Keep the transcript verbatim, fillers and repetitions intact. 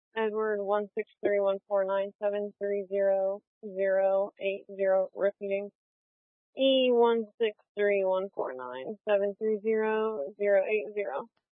Edward one six three one four nine seven three zero zero eight zero. Repeating. E one six three one four nine seven three zero zero eight zero.